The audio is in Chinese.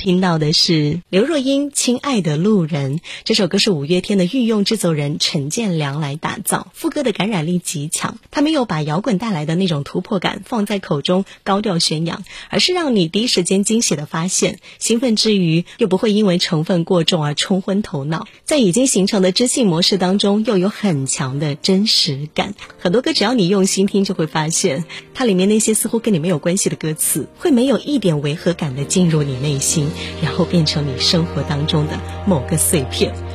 听到的是刘若英《亲爱的路人》，这首歌是五月天的御用制作人陈建良来打造，副歌的感染力极强，他没有把摇滚带来的那种突破感放在口中高调宣扬，而是让你第一时间惊喜的发现，兴奋之余又不会因为成分过重而冲昏头脑，在已经形成的知性模式当中又有很强的真实感。很多歌只要你用心听，就会发现它里面那些似乎跟你没有关系的歌词，会没有一点违和感的进入你内心，然后变成你生活当中的某个碎片。